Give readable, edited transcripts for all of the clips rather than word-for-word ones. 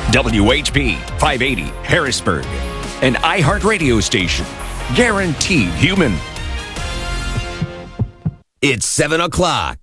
WHP 580 Harrisburg, an iHeartRadio station. Guaranteed human. It's 7 o'clock.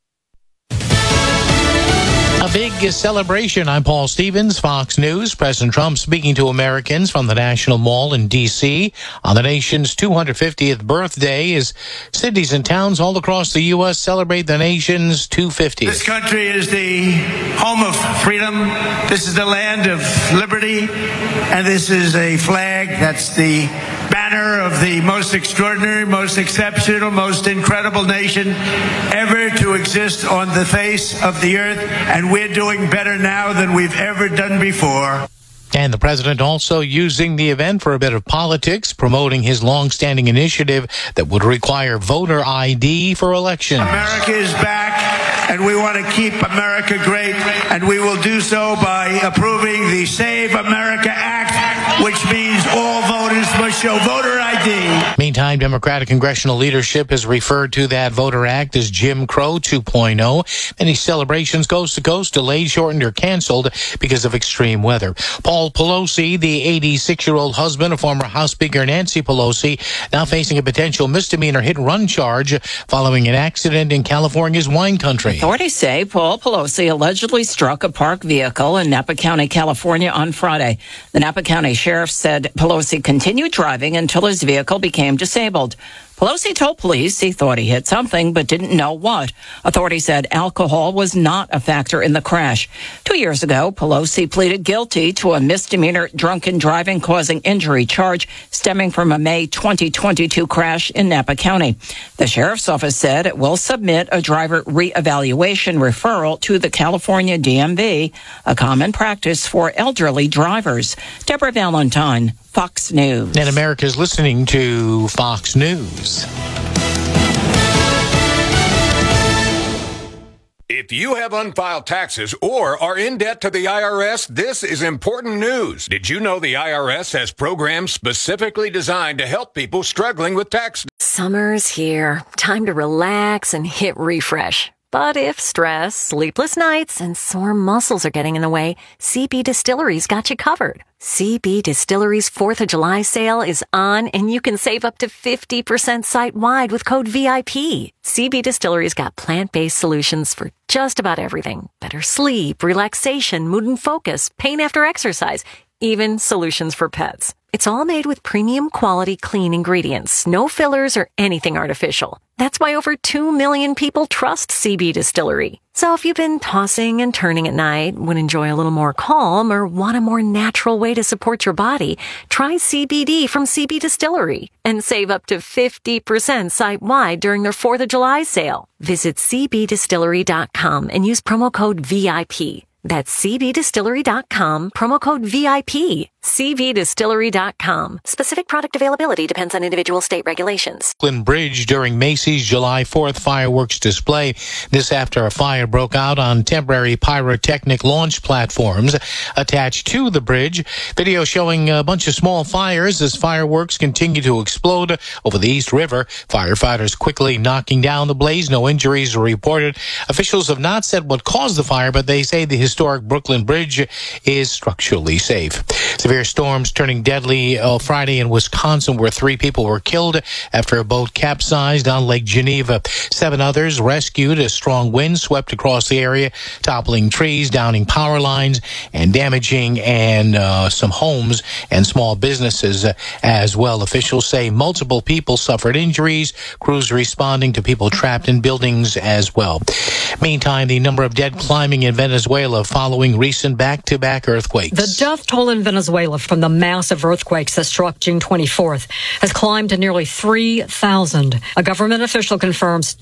A big celebration. I'm Paul Stevens, Fox News. President Trump speaking to Americans from the National Mall in D.C. on the nation's 250th birthday as cities and towns all across the U.S. celebrate the nation's 250th. This country is the home of freedom. This is the land of liberty. And this is a flag that's the banner of the most extraordinary, most exceptional, most incredible nation ever to exist on the face of the earth. And we're doing better now than we've ever done before. And the president also using the event for a bit of politics, promoting his long-standing initiative that would require voter ID for elections. America is back, and we want to keep America great, and we will do so by approving the Save America Act, which means all voters must show voter ID. Meantime, Democratic congressional leadership has referred to that voter act as Jim Crow 2.0. Many celebrations coast to coast delayed, shortened, or canceled because of extreme weather. Paul Pelosi, the 86-year-old husband of former House Speaker Nancy Pelosi, now facing a potential misdemeanor hit-and-run charge following an accident in California's wine country. Authorities say Paul Pelosi allegedly struck a parked vehicle in Napa County, California on Friday. The Napa County Sheriff said Pelosi continued driving until his vehicle became disabled. Pelosi told police he thought he hit something but didn't know what. Authorities said alcohol was not a factor in the crash. 2 years ago, Pelosi pleaded guilty to a misdemeanor drunken driving causing injury charge stemming from a May 2022 crash in Napa County. The sheriff's office said it will submit a driver reevaluation referral to the California DMV, a common practice for elderly drivers. Deborah Valentine, Fox News. And America's listening to Fox News. If you have unfiled taxes or are in debt to the IRS, this is important news. Did you know the IRS has programs specifically designed to help people struggling with tax? Summer's here. Time to relax and hit refresh. But if stress, sleepless nights, and sore muscles are getting in the way, CB Distillery's got you covered. CB Distillery's 4th of July sale is on, and you can save up to 50% site-wide with code VIP. CB Distillery's got plant-based solutions for just about everything. Better sleep, relaxation, mood and focus, pain after exercise, even solutions for pets. It's all made with premium quality clean ingredients, no fillers or anything artificial. That's why over 2 million people trust CB Distillery. So if you've been tossing and turning at night, would enjoy a little more calm, or want a more natural way to support your body, try CBD from CB Distillery and save up to 50% site-wide during their 4th of July sale. Visit cbdistillery.com and use promo code VIP. That's cbdistillery.com, promo code VIP. cbdistillery.com. Specific product availability depends on individual state regulations. Brooklyn Bridge during Macy's July 4th fireworks display. This after a fire broke out on temporary pyrotechnic launch platforms attached to the bridge. Video showing a bunch of small fires as fireworks continue to explode over the East River. Firefighters quickly knocking down the blaze. No injuries were reported. Officials have not said what caused the fire, but they say the historic Brooklyn Bridge is structurally safe. Severe storms turning deadly Friday in Wisconsin, where 3 people were killed after a boat capsized on Lake Geneva. 7 others rescued as strong winds swept across the area, toppling trees, downing power lines, and damaging some homes and small businesses as well. Officials say multiple people suffered injuries. Crews responding to people trapped in buildings as well. Meantime, the number of dead climbing in Venezuela following recent back-to-back earthquakes. The death toll in Venezuela from the massive earthquakes that struck June 24th has climbed to nearly 3,000. A government official confirms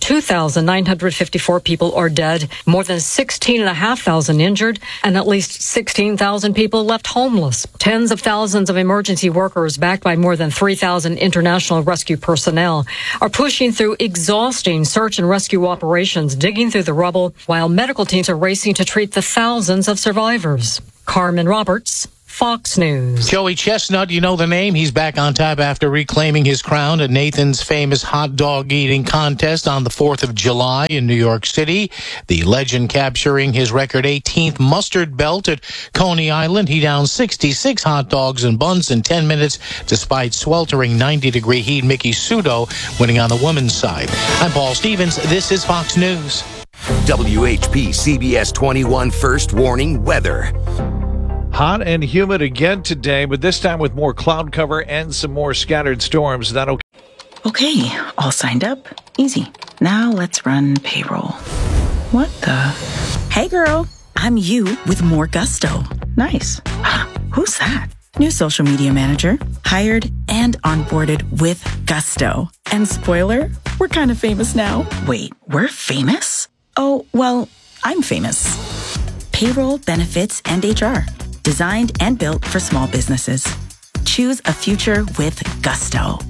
2,954 people are dead, more than 16,500 injured, and at least 16,000 people left homeless. Tens of thousands of emergency workers, backed by more than 3,000 international rescue personnel, are pushing through exhausting search and rescue operations, digging through the rubble, while medical teams are racing to treat the thousands of survivors. Carmen Roberts, Fox News. Joey Chestnut, you know the name. He's back on top after reclaiming his crown at Nathan's famous hot dog eating contest on the 4th of July in New York City. The legend capturing his record 18th mustard belt at Coney Island. He downed 66 hot dogs and buns in 10 minutes despite sweltering 90-degree heat. Mickey Sudo winning on the women's side. I'm Paul Stevens. This is Fox News. WHP CBS 21 First Warning Weather. Hot and humid again today, but this time with more cloud cover and some more scattered storms. Okay, all signed up. Easy. Now let's run payroll. What the? Hey girl, I'm you with more gusto. Nice. Who's that? New social media manager. Hired and onboarded with gusto. And spoiler, we're kind of famous now. Wait, we're famous? Oh, well, I'm famous. Payroll, benefits, and HR. Designed and built for small businesses. Choose a future with gusto.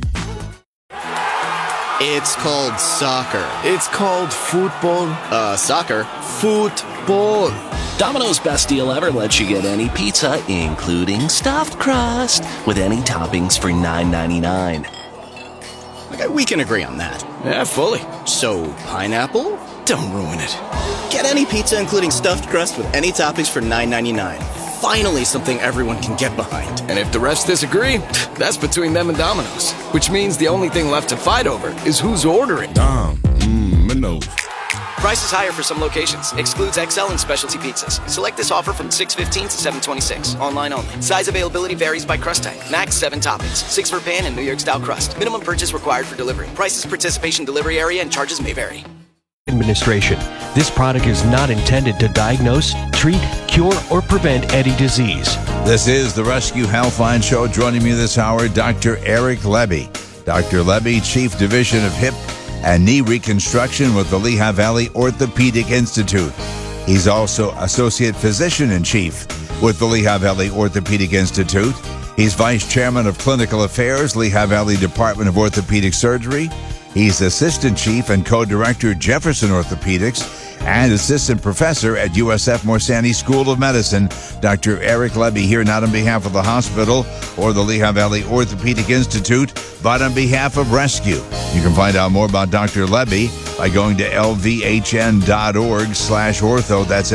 It's called soccer. It's called football. Soccer. Football. Domino's best deal ever lets you get any pizza, including stuffed crust, with any toppings for $9.99. Okay, we can agree on that. Yeah, fully. So, pineapple? Don't ruin it. Get any pizza, including stuffed crust, with any toppings for $9.99. Finally, something everyone can get behind. And if the refs disagree, that's between them and Domino's. Which means the only thing left to fight over is who's ordering. Domino's. Price is higher for some locations. Excludes XL and specialty pizzas. Select this offer from 6/15 to 7/26. Online only. Size availability varies by crust type. Max 7 toppings. 6 for pan and New York style crust. Minimum purchase required for delivery. Prices, participation, delivery area, and charges may vary. Administration. This product is not intended to diagnose, treat, cure, or prevent any disease. This is the Rescue Healthline Show. Joining me this hour, Dr. Eric Lebby. Dr. Lebby, Chief Division of Hip and Knee Reconstruction with the Lehigh Valley Orthopedic Institute. He's also Associate Physician-in-Chief with the Lehigh Valley Orthopedic Institute. He's Vice Chairman of Clinical Affairs, Lehigh Valley Department of Orthopedic Surgery. He's Assistant Chief and Co-Director, Jefferson Orthopedics, and Assistant Professor at USF Morsani School of Medicine. Dr. Eric Lebby here, not on behalf of the hospital or the Lehigh Valley Orthopedic Institute, but on behalf of Rescue. You can find out more about Dr. Lebby by going to lvhn.org/ortho. That's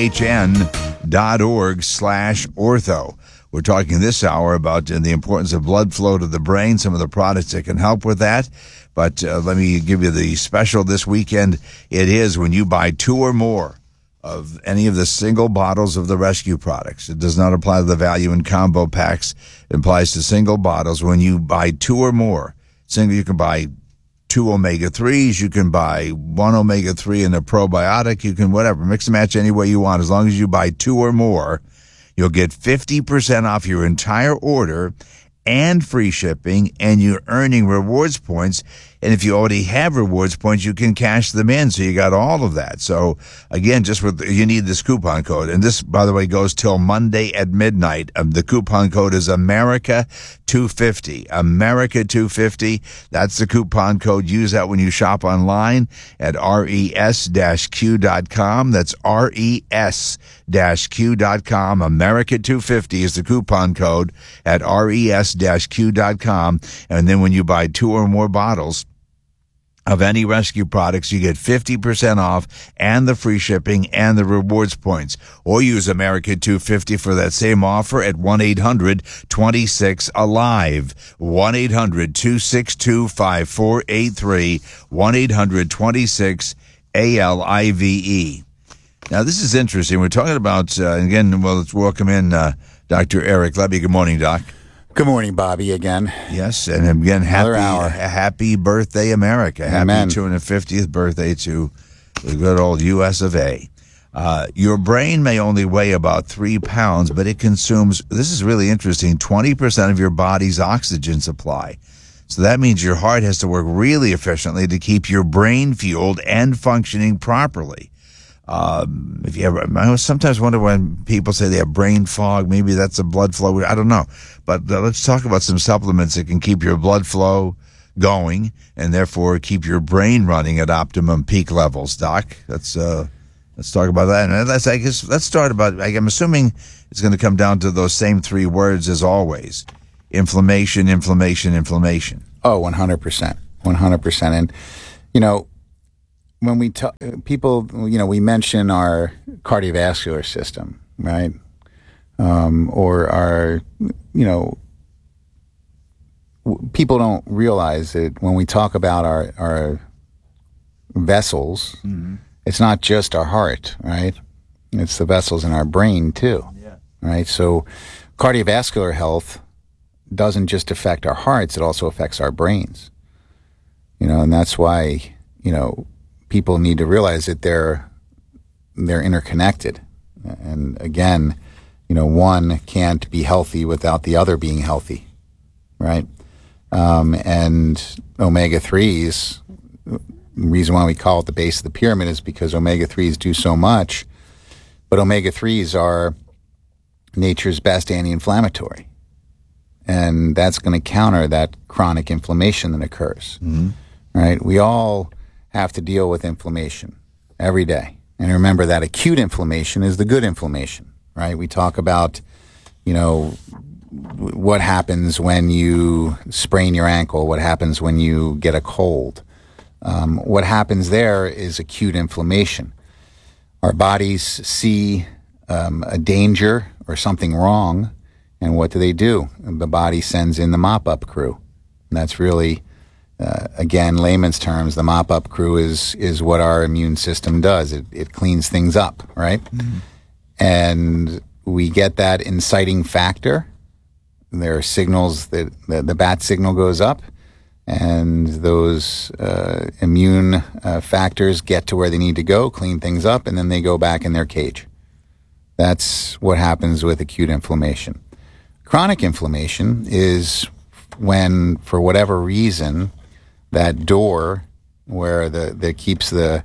lvhn.org/ortho. We're talking this hour about the importance of blood flow to the brain, some of the products that can help with that. But let me give you the special this weekend. It is when you buy 2 or more of any of the single bottles of the Rescue products. It does not apply to the value in combo packs. It applies to single bottles. When you buy 2 or more, you can buy 2 omega-3s. You can buy 1 omega-3 and a probiotic. You can whatever, mix and match any way you want. As long as you buy 2 or more, you'll get 50% off your entire order and free shipping, and you're earning rewards points. And if you already have rewards points, you can cash them in. So you got all of that. So again, you need this coupon code. And this, by the way, goes till Monday at midnight. The coupon code is America250. America250. That's the coupon code. Use that when you shop online at res-q.com. That's res-q.com. America250 is the coupon code at res-q.com. And then when you buy 2 or more bottles of any Rescue products, you get 50% off and the free shipping and the rewards points. Or use America250 for that same offer at 1-800-26-ALIVE. 1-800-262-5483. 1-800-26-ALIVE. Now, this is interesting. We're talking about, again, well, let's welcome in Dr. Eric Lebby. Good morning, Doc. Good morning, Bobby, again. Yes, and again, happy birthday, America. Amen. Happy 250th birthday to the good old U.S. of A. Your brain may only weigh about 3 pounds, but it consumes, this is really interesting, 20% of your body's oxygen supply. So that means your heart has to work really efficiently to keep your brain fueled and functioning properly. I sometimes wonder when people say they have brain fog, maybe that's a blood flow. I don't know. But let's talk about some supplements that can keep your blood flow going and therefore keep your brain running at optimum peak levels, Doc. That's Let's talk about that. And let's start about, I'm assuming it's going to come down to those same three words as always. Inflammation, inflammation, inflammation. Oh, 100%. 100%. And, when we talk, people, we mention our cardiovascular system, right? Or our, people don't realize that when we talk about our vessels, it's not just our heart, right? It's the vessels in our brain too, right? So cardiovascular health doesn't just affect our hearts, it also affects our brains. And that's why, people need to realize that they're interconnected. And again, one can't be healthy without the other being healthy, right? And omega-3s, the reason why we call it the base of the pyramid is because omega-3s do so much, but omega-3s are nature's best anti-inflammatory. And that's going to counter that chronic inflammation that occurs, right? We all have to deal with inflammation every day. And remember that acute inflammation is the good inflammation, right? We talk about, what happens when you sprain your ankle, what happens when you get a cold. What happens there is acute inflammation. Our bodies see a danger or something wrong, and what do? The body sends in the mop-up crew. And that's really, again, layman's terms, the mop-up crew is what our immune system does. It cleans things up, right? And we get that inciting factor. There are signals that the bat signal goes up, and those immune factors get to where they need to go, clean things up, and then they go back in their cage. That's what happens with acute inflammation. Chronic inflammation is when, for whatever reason, that door where that keeps the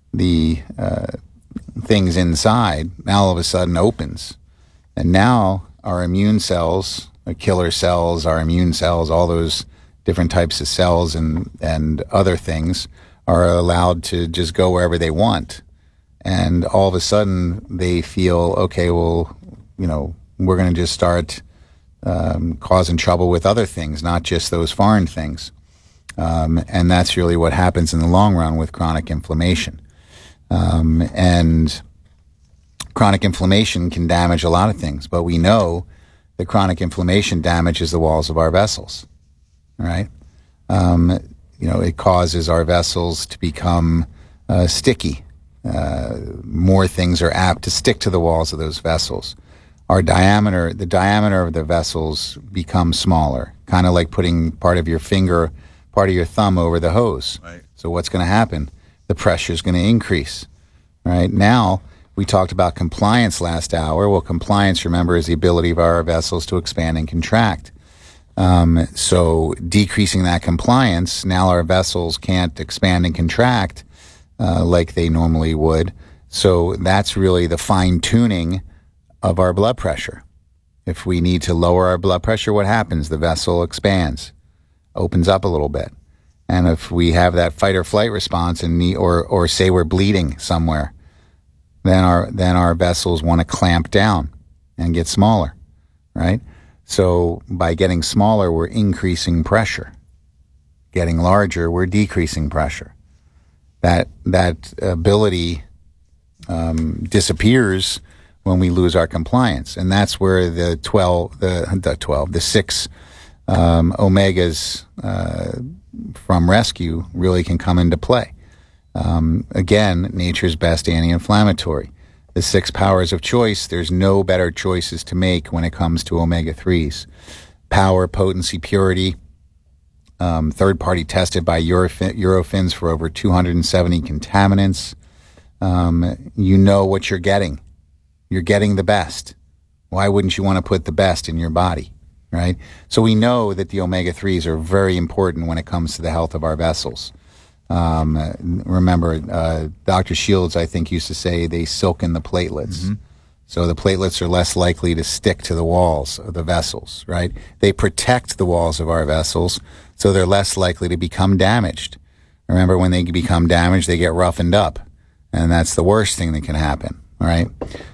things inside now all of a sudden opens, and now our immune cells, our killer cells, our immune cells, all those different types of cells and other things are allowed to just go wherever they want, and all of a sudden they feel, okay, well, we're going to just start causing trouble with other things, not just those foreign things. And that's really what happens in the long run with chronic inflammation. And chronic inflammation can damage a lot of things, but we know that chronic inflammation damages the walls of our vessels, right? It causes our vessels to become sticky. More things are apt to stick to the walls of those vessels. The diameter of the vessels becomes smaller, kind of like putting part of your thumb over the hose. Right. So what's going to happen? The pressure is going to increase, right? Now, we talked about compliance last hour. Well, compliance, remember, is the ability of our vessels to expand and contract. So decreasing that compliance, now our vessels can't expand and contract like they normally would. So that's really the fine-tuning of our blood pressure. If we need to lower our blood pressure, what happens? The vessel expands, opens up a little bit. And if we have that fight or flight response or say we're bleeding somewhere, then our vessels want to clamp down and get smaller, right? So by getting smaller, we're increasing pressure. Getting larger, we're decreasing pressure. That ability disappears when we lose our compliance, and that's where the 6 omegas from rescue really can come into play. Again, nature's best anti-inflammatory. The 6 powers of choice, there's no better choices to make when it comes to omega-3s. Power, potency, purity, third-party tested by Eurofins for over 270 contaminants. You know what you're getting. You're getting the best. Why wouldn't you want to put the best in your body, right? So we know that the omega-3s are very important when it comes to the health of our vessels. Remember, Dr. Shields, I think, used to say they silken the platelets. Mm-hmm. So the platelets are less likely to stick to the walls of the vessels, right? They protect the walls of our vessels, so they're less likely to become damaged. Remember, when they become damaged, they get roughened up. And that's the worst thing that can happen, right?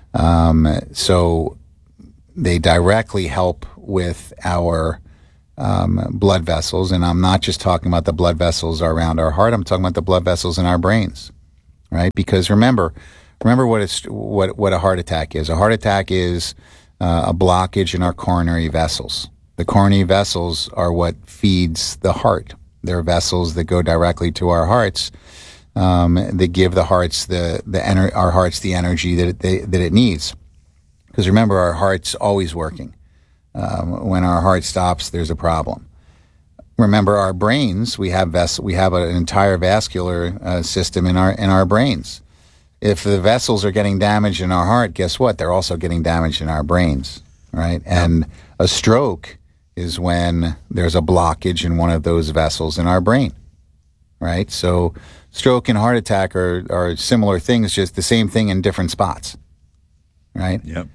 So they directly help with our blood vessels. And I'm not just talking about the blood vessels around our heart. I'm talking about the blood vessels in our brains, right? Because remember what a heart attack is. A heart attack is a blockage in our coronary vessels. The coronary vessels are what feeds the heart. They're vessels that go directly to our hearts. That give the hearts our hearts the energy that it needs. Because remember, our heart's always working. When our heart stops, there's a problem. Remember, our brains, we have an entire vascular system in our brains. If the vessels are getting damaged in our heart, guess what? They're also getting damaged in our brains, right? And a stroke is when there's a blockage in one of those vessels in our brain, right? So stroke and heart attack are similar things, just the same thing in different spots, right? Yep.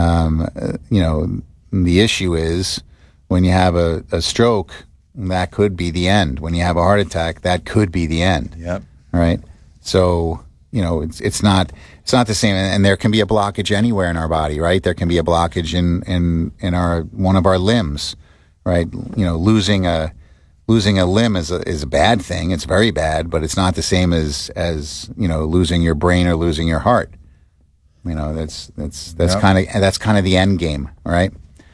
The issue is when you have a stroke, that could be the end. When you have a heart attack, that could be the end. Yep. Right? So, it's not the same. And there can be a blockage anywhere in our body, right? There can be a blockage in one of our limbs, right? Losing a limb is a bad thing. It's very bad, but it's not the same as losing your brain or losing your heart. That's kind of the end game, right?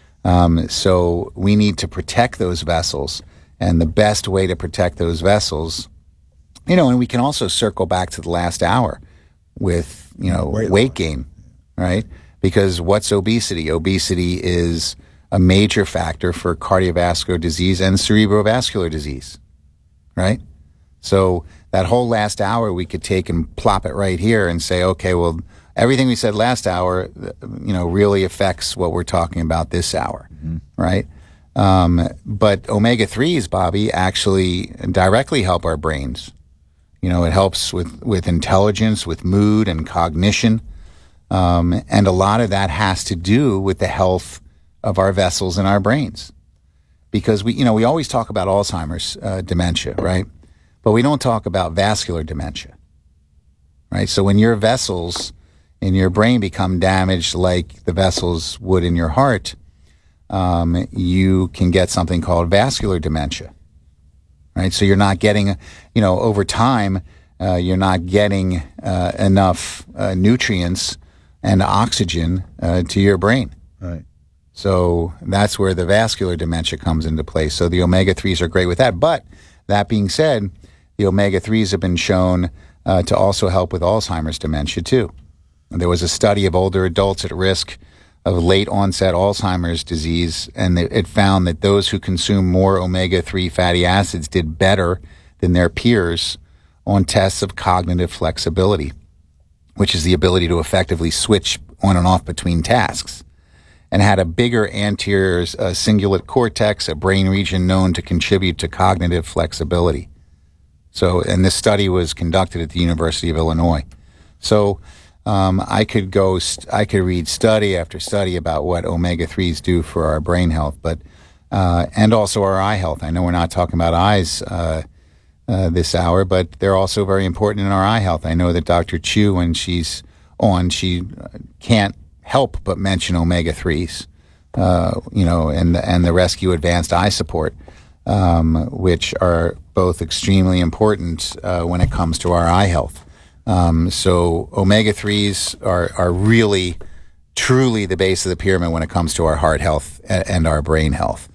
So we need to protect those vessels, and the best way to protect those vessels, and we can also circle back to the last hour with weight gain, right? Because what's obesity? Obesity is a major factor for cardiovascular disease and cerebrovascular disease, right? So that whole last hour we could take and plop it right here and say, okay, well, everything we said last hour, really affects what we're talking about this hour, right? But omega-3s, Bobby, actually directly help our brains. It helps with intelligence, with mood and cognition. And a lot of that has to do with the health of our vessels in our brains. Because we always talk about Alzheimer's dementia, right? But we don't talk about vascular dementia, right? So when your vessels in your brain become damaged like the vessels would in your heart, you can get something called vascular dementia, right? So you're not getting, over time, you're not getting enough nutrients and oxygen to your brain. Right. So that's where the vascular dementia comes into play. So the omega-3s are great with that. But that being said, the omega-3s have been shown to also help with Alzheimer's dementia too. There was a study of older adults at risk of late-onset Alzheimer's disease, and it found that those who consumed more omega-3 fatty acids did better than their peers on tests of cognitive flexibility, which is the ability to effectively switch on and off between tasks, and had a bigger anterior cingulate cortex, a brain region known to contribute to cognitive flexibility. So, and this study was conducted at the University of Illinois. So, I could read study after study about what omega-3s do for our brain health, but and also our eye health. I know we're not talking about eyes this hour, but they're also very important in our eye health. I know that Dr. Chu, when she's on, she can't help but mention omega-3s, and the Rescue Advanced Eye Support, which are both extremely important when it comes to our eye health. So omega-3s are really, truly the base of the pyramid when it comes to our heart health and our brain health.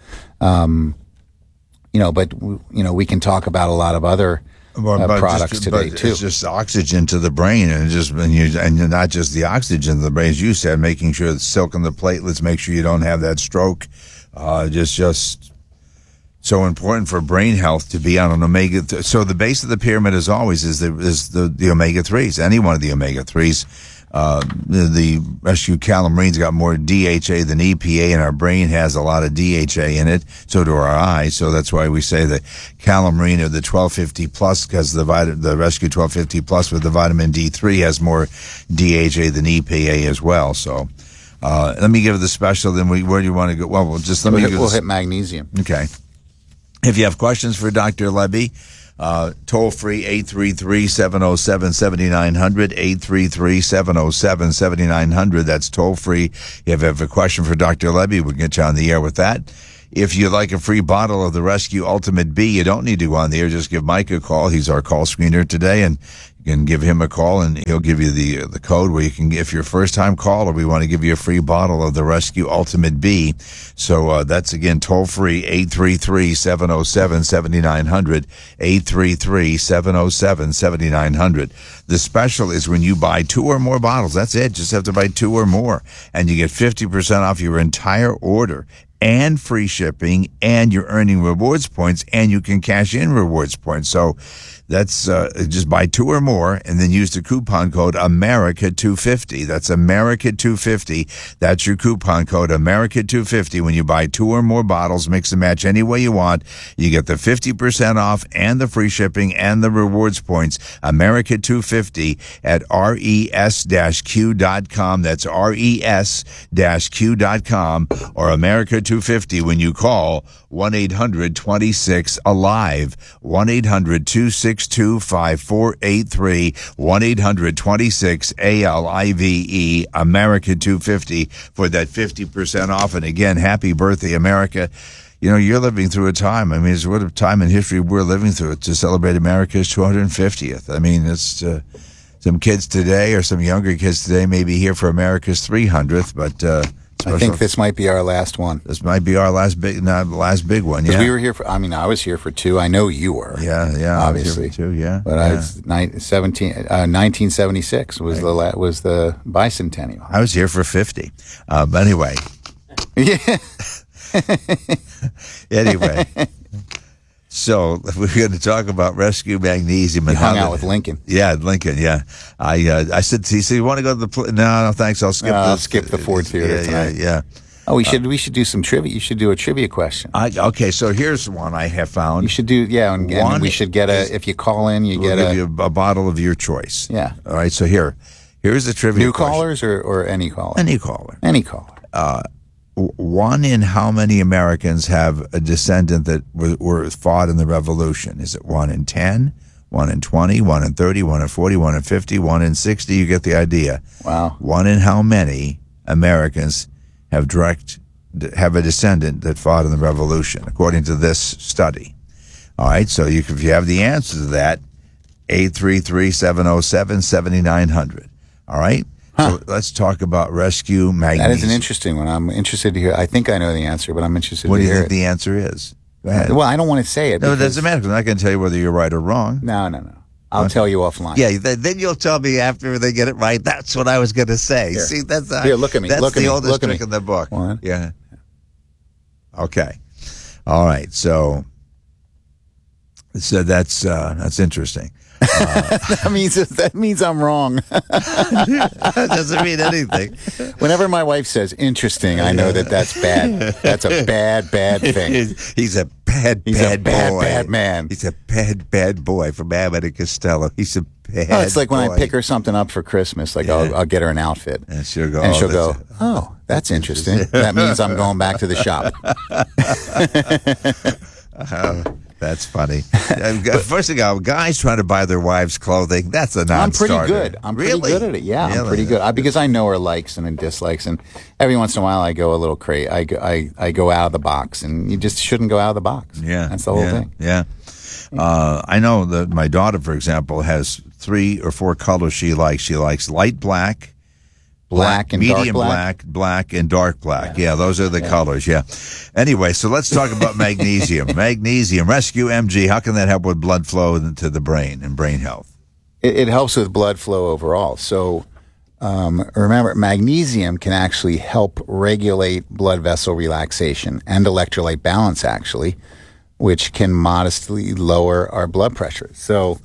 We can talk about a lot of other products today too. It's just oxygen to the brain, and not just the oxygen to the brain, as you said, making sure it's silking the platelets, make sure you don't have that stroke. Just so important for brain health to be on an omega. So the base of the pyramid, as always, is the omega-3s. Any one of the omega-3s. The Rescue Calamarine's got more DHA than EPA, and our brain has a lot of DHA in it. So do our eyes. So that's why we say the Calamarine or the 1250 plus, because the Rescue 1250 plus with the vitamin D3 has more DHA than EPA as well. So let me give the special. Then where do you want to go? Well, we'll hit magnesium. Okay. If you have questions for Dr. Lebby, Toll free 833-707-7900, 833-707-7900. That's toll free. If you have a question for Dr. Lebby, we'll get you on the air with that. If you'd like a free bottle of the Rescue Ultimate B, you don't need to go on the air. Just give Mike a call. He's our call screener today, and you can give him a call, and he'll give you the code where you can, if you're a first-time caller, we want to give you a free bottle of the Rescue Ultimate B. So that's, again, toll-free, 833-707-7900, 833-707-7900. The special is when you buy 2 or more bottles. That's it. Just have to buy 2 or more, and you get 50% off your entire order, and free shipping, and you're earning rewards points, and you can cash in rewards points. So that's just buy 2 or more, and then use the coupon code America250. That's America250. That's your coupon code America250. When you buy 2 or more bottles, mix and match any way you want, you get the 50% off and the free shipping and the rewards points. America250 at res-q.com. That's res-q.com, or America250 when you call 1-800-26-ALIVE, 1-800-262-5483, 1-800-26-ALIVE, America 250 for that 50% off. And again, happy birthday, America. You know, you're living through a time. I mean, it's what a time in history we're living through to celebrate America's 250th. I mean, it's some kids today, or some younger kids today, may be here for America's 300th, but I think this might be our last one. This might be our last big one. Yeah, we were here for. I mean, I was here for 2. I know you were. Yeah, obviously I was here for 2. Yeah, but I was 1976 was was the bicentennial. I was here for 50. But anyway, yeah. Anyway. So we're going to talk about Rescue Magnesium. And you hung out with Lincoln. Yeah, Lincoln. Yeah, I said, he said, you want to go to the? No, thanks. I'll skip the Ford Theater tonight. Yeah. Oh, we should do some trivia. You should do a trivia question. Okay, so here's one I have found. You should do and we should get if you call in, we'll give you a bottle of your choice. Yeah. All right. So here's the trivia. New question. Callers or any caller? Any caller. Any caller. 1 in how many Americans have a descendant that were fought in the Revolution? Is it 1 in 10, 1 in 20, 1 in 30, 1 in 40, 1 in 50, 1 in 60? You get the idea. Wow. 1 in how many Americans have a descendant that fought in the Revolution, according to this study? All right, so if you have the answer to that, 833-707-7900. All right? So let's talk about Rescue Magnesium. That is an interesting one. I'm interested to hear. I think I know the answer, but I'm interested to hear. What do you think the answer is? Go ahead. Well, I don't want to say it. No, it doesn't matter. I'm not going to tell you whether you're right or wrong. No. I'll tell you offline. Yeah, then you'll tell me after they get it right. That's what I was going to say. Here. See, that's here. Look at me. That's look the at oldest me. trick in the book. One. Yeah. Okay. All right. So that's interesting. That means I'm wrong. That doesn't mean anything. Whenever my wife says interesting, I know that's bad. That's a bad thing. He's a bad boy. Bad man. He's a bad boy from Abbott and Costello. He's a bad it's like when boy. I pick her something up for Christmas. Like I'll get her an outfit, and she'll go. Oh, that's interesting. That means I'm going back to the shop. That's funny. First of all, guys trying to buy their wives clothing, that's a non-starter. I'm pretty good. I'm pretty good at it. Yeah, really? I'm pretty good. Because I know her likes and dislikes, and every once in a while I go a little crazy. I go out of the box, and you just shouldn't go out of the box. Yeah. That's the whole thing. Yeah. I know that my daughter, for example, has 3 or 4 colors she likes. She likes light black, black and medium dark black, and dark black. Yeah, those are the colors. Yeah. Anyway, so let's talk about magnesium. Magnesium, Rescue MG. How can that help with blood flow to the brain and brain health? It helps with blood flow overall. So remember, magnesium can actually help regulate blood vessel relaxation and electrolyte balance, actually, which can modestly lower our blood pressure. So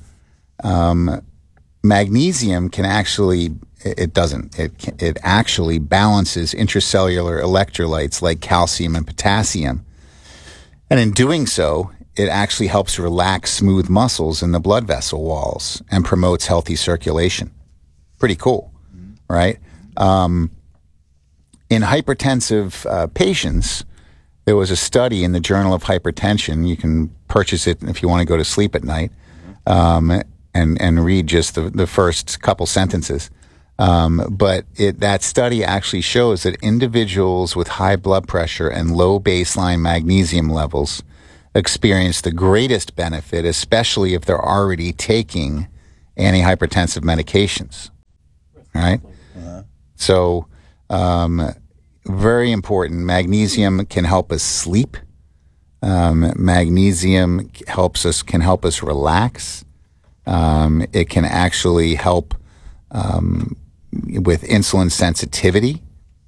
magnesium can actually... It doesn't. It actually balances intracellular electrolytes like calcium and potassium. And in doing so, it actually helps relax smooth muscles in the blood vessel walls and promotes healthy circulation. Pretty cool, right? In hypertensive patients, there was a study in the Journal of Hypertension. You can purchase it if you want to go to sleep at night. and read just the first couple sentences. But that study actually shows that individuals with high blood pressure and low baseline magnesium levels experience the greatest benefit, especially if they're already taking antihypertensive medications. Right? So, very important. Magnesium can help us sleep. Magnesium can help us relax. It can actually help with insulin sensitivity.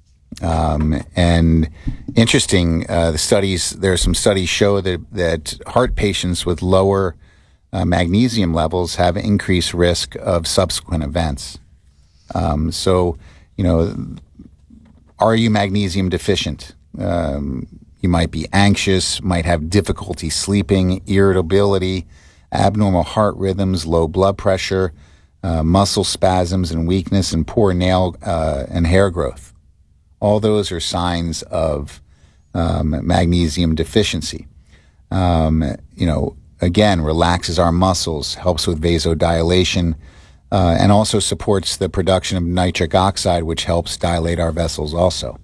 And interesting, there are some studies show that heart patients with lower magnesium levels have increased risk of subsequent events. So, are you magnesium deficient? You might be anxious, might have difficulty sleeping, irritability, abnormal heart rhythms, low blood pressure, muscle spasms and weakness, and poor nail and hair growth. All those are signs of magnesium deficiency. Again, relaxes our muscles, helps with vasodilation, and also supports the production of nitric oxide, which helps dilate our vessels also.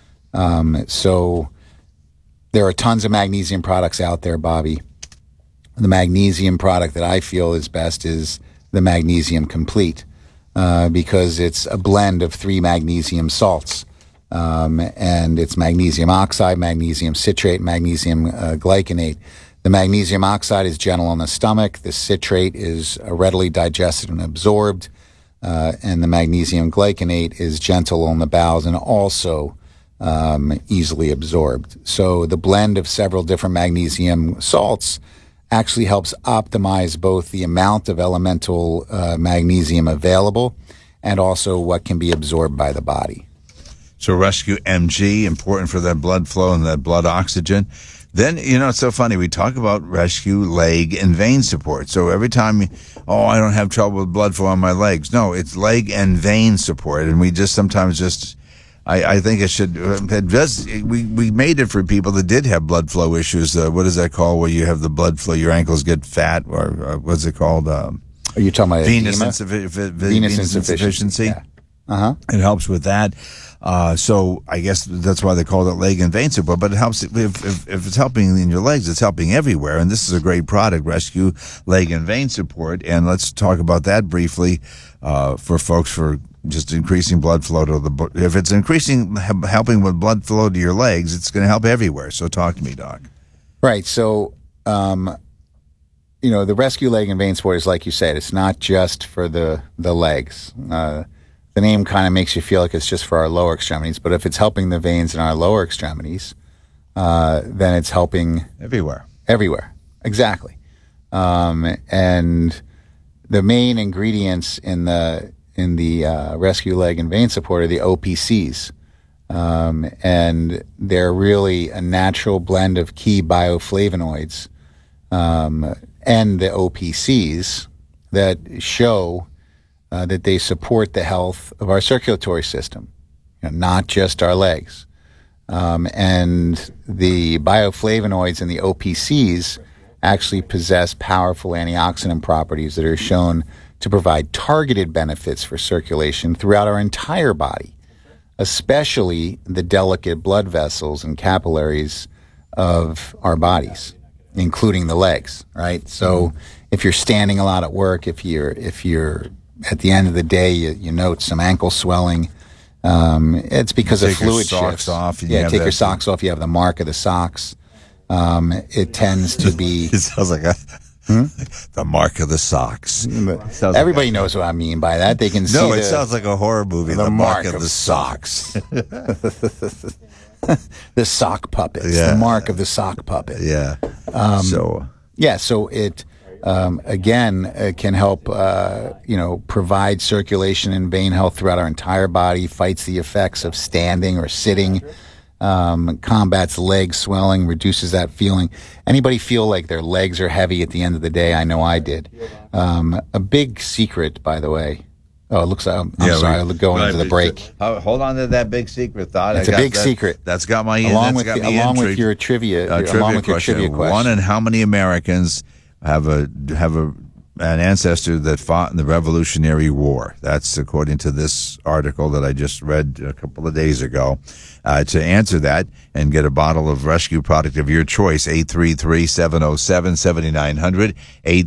So there are tons of magnesium products out there, Bobby. The magnesium product that I feel is best is the Magnesium Complete, because it's a blend of 3 magnesium salts. And it's magnesium oxide, magnesium citrate, magnesium glycinate. The magnesium oxide is gentle on the stomach. The citrate is readily digested and absorbed. And the magnesium glycinate is gentle on the bowels and also easily absorbed. So the blend of several different magnesium salts actually helps optimize both the amount of elemental magnesium available and also what can be absorbed by the body. So Rescue MG, important for that blood flow and that blood oxygen. Then, it's so funny. We talk about Rescue leg and vein support. So every time, I don't have trouble with blood flow on my legs. No, it's leg and vein support. And we just sometimes I think we made it for people that did have blood flow issues. What is that called where you have the blood flow, your ankles get fat, or what's it called? Are you talking about venous insufficiency? Yeah. It helps with that. So I guess that's why they call it leg and vein support, but it helps if it's helping in your legs, it's helping everywhere. And this is a great product, Rescue Leg and Vein Support. And let's talk about that briefly, for folks, for just increasing blood flow to if it's helping with blood flow to your legs, it's going to help everywhere. So talk to me, Doc. Right. So, the Rescue Leg and Vein Support is, like you said, it's not just for the legs. The name kind of makes you feel like it's just for our lower extremities, but if it's helping the veins in our lower extremities, then it's helping everywhere. Everywhere, exactly. And the main ingredients in the Rescue Leg and Vein Support are the OPCs, and they're really a natural blend of key bioflavonoids, and the OPCs that show that they support the health of our circulatory system, not just our legs. And the bioflavonoids and the OPCs actually possess powerful antioxidant properties that are shown to provide targeted benefits for circulation throughout our entire body, especially the delicate blood vessels and capillaries of our bodies, including the legs, right? So if you're standing a lot at work, if you're at the end of the day, you note some ankle swelling. It's because of fluid shifts. Take your socks off. You have the mark of the socks. It tends to be. It sounds like the mark of the socks. Everybody knows what I mean by that. They can see. No, it sounds like a horror movie. The mark of the socks. The sock puppet. Yeah. The mark of the sock puppet. Yeah. So it. Again, can help, provide circulation and vein health throughout our entire body, fights the effects of standing or sitting, combats leg swelling, reduces that feeling. Anybody feel like their legs are heavy at the end of the day? I know I did. A big secret, by the way. Oh, it looks like, I'm sorry, I'll go into the break. Hold on to that big secret thought. It's a big secret. That's got my along with your trivia. Trivia question. One in how many Americans have a an ancestor that fought in the Revolutionary War. That's according to this article that I just read a couple of days ago. To answer that and get a bottle of rescue product of your choice, 833-707-7900,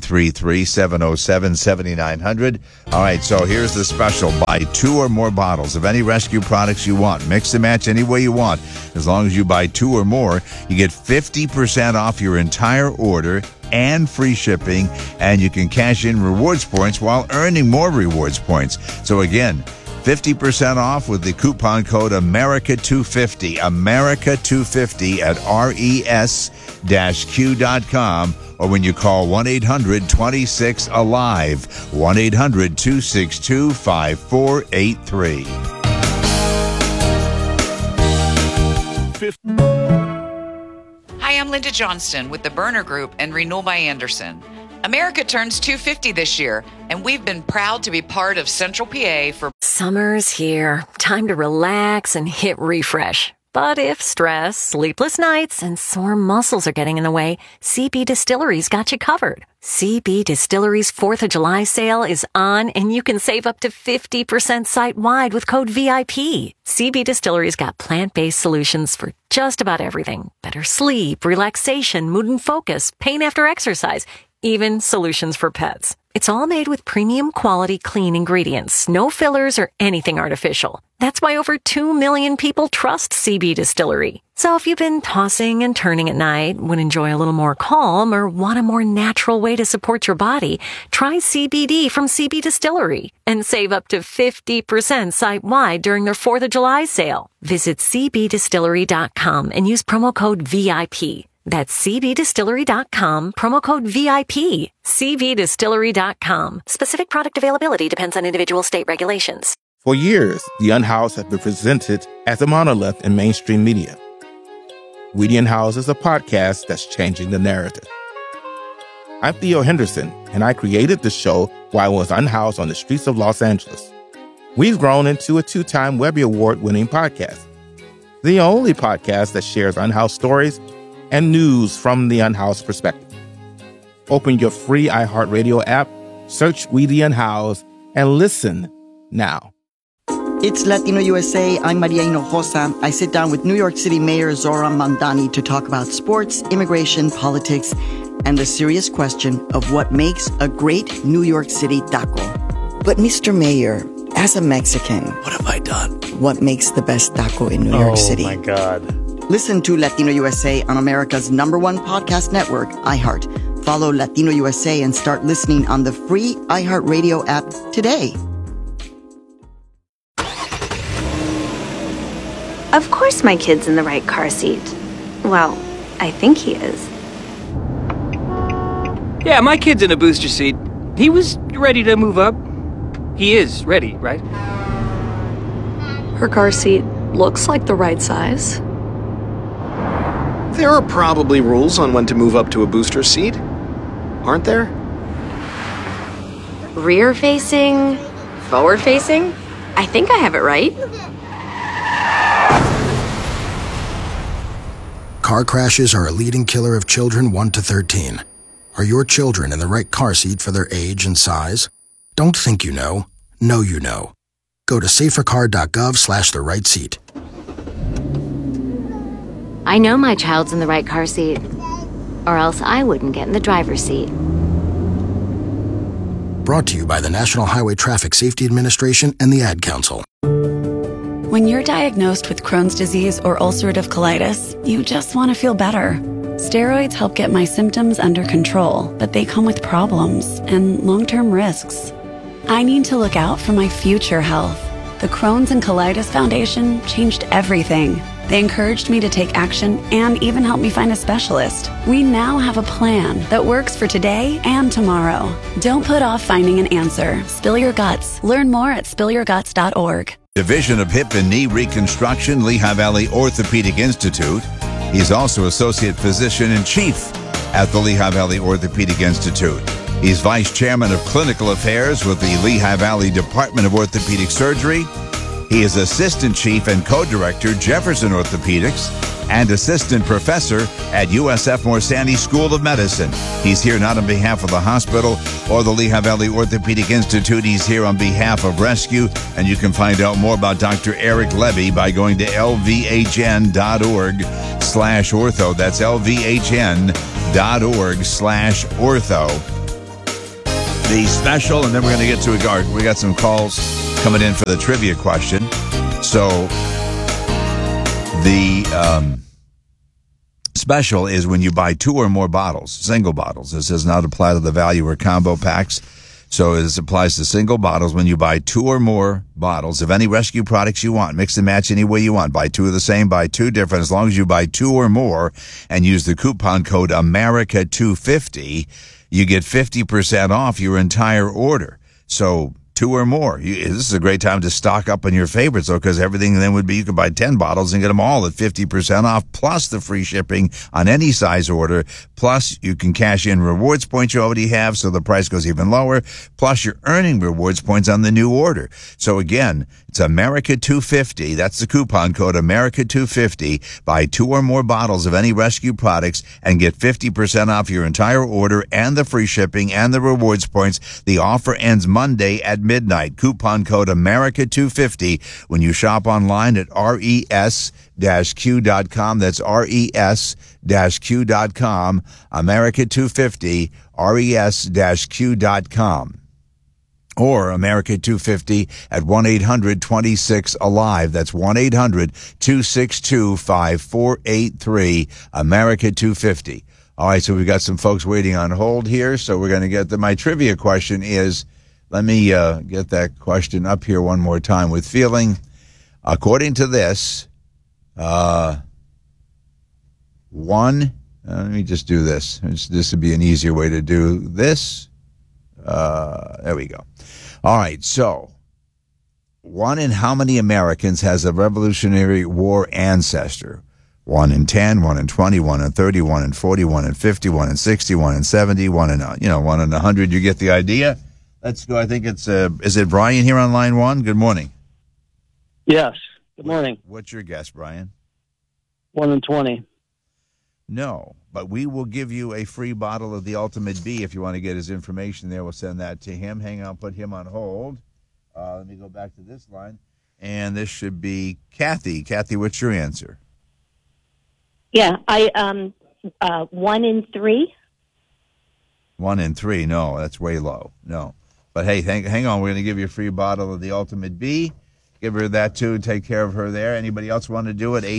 833-707-7900. All right, so here's the special. Buy 2 or more bottles of any rescue products you want. Mix and match any way you want. As long as you buy 2 or more, you get 50% off your entire order and free shipping, and you can cash in rewards points while earning more rewards points. So again, 50% off with the coupon code America250, America250 at res-q.com, or when you call 1-800-26-ALIVE, 1-800-262-5483. Hi, I'm Linda Johnston with the Burner Group and Renewal by Anderson. America turns 250 this year, and we've been proud to be part of Central PA for... Summer's here. Time to relax and hit refresh. But if stress, sleepless nights, and sore muscles are getting in the way, CB Distillery's got you covered. CB Distillery's 4th of July sale is on, and you can save up to 50% site-wide with code VIP. CB Distillery's got plant-based solutions for just about everything. Better sleep, relaxation, mood and focus, pain after exercise, even solutions for pets. It's all made with premium quality clean ingredients, no fillers or anything artificial. That's why over 2 million people trust CB Distillery. So if you've been tossing and turning at night, would enjoy a little more calm, or want a more natural way to support your body, try CBD from CB Distillery and save up to 50% site-wide during their 4th of July sale. Visit cbdistillery.com and use promo code VIP. That's cbdistillery.com, promo code VIP. cbdistillery.com. Specific product availability depends on individual state regulations. For years, the Unhoused have been presented as a monolith in mainstream media. We the Unhoused is a podcast that's changing the narrative. I'm Theo Henderson, and I created the show while I was unhoused on the streets of Los Angeles. We've grown into a 2-time Webby Award-winning podcast. The only podcast that shares unhoused stories and news from the unhoused perspective. Open your free iHeartRadio app, search We the Unhoused, and listen now. It's Latino USA. I'm Maria Hinojosa. I sit down with New York City Mayor Zohran Mamdani to talk about sports, immigration, politics, and the serious question of what makes a great New York City taco. But Mr. Mayor, as a Mexican, what have I done? What makes the best taco in New York City? Oh, my God. Listen to Latino USA on America's #1 podcast network, iHeart. Follow Latino USA and start listening on the free iHeartRadio app today. Of course my kid's in the right car seat. Well, I think he is. Yeah, my kid's in a booster seat. He was ready to move up. He is ready, right? Her car seat looks like the right size. There are probably rules on when to move up to a booster seat, aren't there? Rear facing, forward facing? I think I have it right. Car crashes are a leading killer of children 1 to 13. Are your children in the right car seat for their age and size? Don't think you know. Know you know. Go to safercar.gov/the right seat. I know my child's in the right car seat, or else I wouldn't get in the driver's seat. Brought to you by the National Highway Traffic Safety Administration and the Ad Council. When you're diagnosed with Crohn's disease or ulcerative colitis, you just want to feel better. Steroids help get my symptoms under control, but they come with problems and long-term risks. I need to look out for my future health. The Crohn's and Colitis Foundation changed everything. They encouraged me to take action and even helped me find a specialist. We now have a plan that works for today and tomorrow. Don't put off finding an answer. Spill your guts. Learn more at spillyourguts.org. Division of Hip and Knee Reconstruction, Lehigh Valley Orthopedic Institute. He's also Associate Physician-in-Chief at the Lehigh Valley Orthopedic Institute. He's Vice Chairman of Clinical Affairs with the Lehigh Valley Department of Orthopedic Surgery. He is Assistant Chief and Co-Director, Jefferson Orthopedics, and Assistant Professor at USF Morsani School of Medicine. He's here not on behalf of the hospital or the Lehigh Valley Orthopedic Institute. He's here on behalf of Rescue, and you can find out more about Dr. Eric Levy by going to lvhn.org/ortho. That's lvhn.org/ortho. The special, and then we're going to get to a guard. We got some calls coming in for the trivia question. So the special is when you buy 2 or more bottles, single bottles. This does not apply to the value or combo packs. So this applies to single bottles. When you buy 2 or more bottles of any Rescue products you want, mix and match any way you want. Buy 2 of the same, buy 2 different. As long as you buy 2 or more and use the coupon code America250, you get 50% off your entire order. So 2 or more. This is a great time to stock up on your favorites, though, because everything then would be you could buy 10 bottles and get them all at 50% off, plus the free shipping on any size order. Plus, you can cash in rewards points you already have, so the price goes even lower. Plus, you're earning rewards points on the new order. So again, it's America250. That's the coupon code America250. Buy 2 or more bottles of any Rescue products and get 50% off your entire order and the free shipping and the rewards points. The offer ends Monday at midnight. Coupon code America250 when you shop online at res-q.com. That's res-q.com. America250, res-q.com. Or America250 at 1-800-26-ALIVE. That's 1-800-262-5483. America250. All right, so we've got some folks waiting on hold here, so we're going to get my trivia question is, let me get that question up here one more time with feeling. According to this, let me just do this. This would be an easier way to do this. There we go. All right, so 1 in how many Americans has a Revolutionary War ancestor? 1 in 10, 1 in 20, 1 in 30, 1 in 40, 1 in 50, 1 in 60, 1 in 70, 1 in 1 in 100. You get the idea? Let's go. I think it's is it Brian here on line 1? Good morning. Yes. Good morning. What's your guess, Brian? 1 in 20. No, but we will give you a free bottle of the Ultimate B if you want to get his information there. We'll send that to him. Hang on, put him on hold. Let me go back to this line. And this should be Kathy. Kathy, what's your answer? Yeah, 1 in 3. 1 in 3. No, that's way low. No. But hey, hang on. We're going to give you a free bottle of the Ultimate B. Give her that, too. Take care of her there. Anybody else want to do it?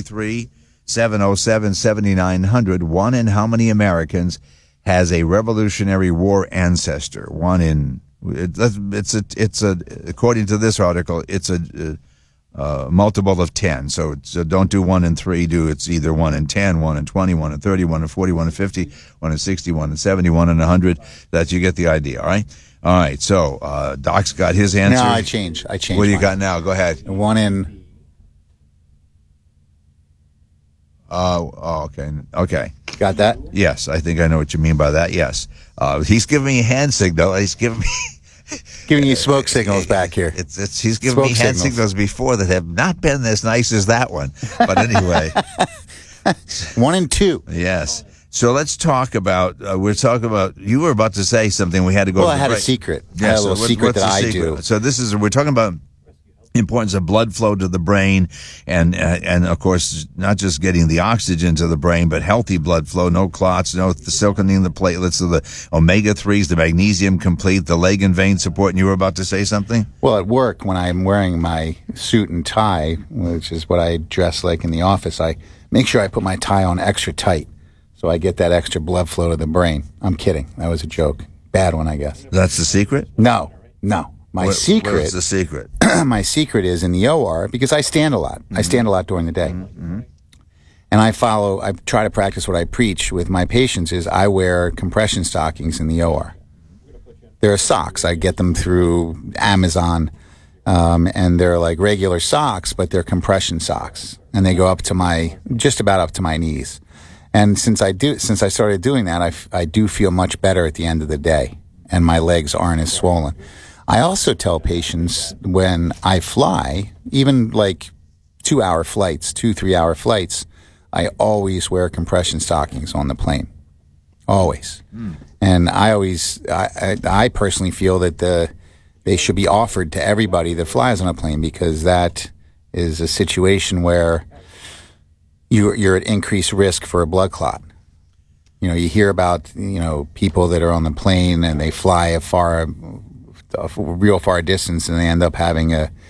833-707-7900. 1 in how many Americans has a Revolutionary War ancestor? 1 in... It's according to this article, it's a multiple of 10. So don't do 1 in 3. It's either 1 in 10, 1 in 20, 1 in 30, 1 in 40, 1 in 50, 1 in 60, 1 in 70, 1 in 100. That you get the idea, all right? All right, so Doc's got his answer. No, I changed. What do you got now? Go ahead. 1 in... okay. Okay. Got that? Yes, I think I know what you mean by that, yes. He's giving me a hand signal. He's giving me... Giving you smoke signals back here. He's given me hand signals before that have not been as nice as that one. But anyway. 1 in 2. Yes. So let's talk about, you were about to say something. We had to go. Well, I had a secret. I had a little secret that I do. So we're talking about importance of blood flow to the brain and of course, not just getting the oxygen to the brain, but healthy blood flow, no clots, no silkening the platelets, of the omega-3s, the magnesium complete, the leg and vein support. And you were about to say something? Well, at work, when I'm wearing my suit and tie, which is what I dress like in the office, I make sure I put my tie on extra tight so I get that extra blood flow to the brain. I'm kidding. That was a joke. Bad one, I guess. That's the secret? No. My secret. What's the secret? My secret is in the OR, because I stand a lot. I stand a lot during the day. Mm-hmm. And I try to practice what I preach with my patients is I wear compression stockings in the OR. They're socks. I get them through Amazon, and they're like regular socks, but they're compression socks. And they go just about up to my knees. And since I started doing that, I do feel much better at the end of the day, and my legs aren't as swollen. I also tell patients when I fly, even like 2-hour flights, 3-hour flights, I always wear compression stockings on the plane. Always. And I personally feel that they should be offered to everybody that flies on a plane, because that is a situation where you're at increased risk for a blood clot. You know, you hear about, people that are on the plane and they fly a real far distance and they end up having a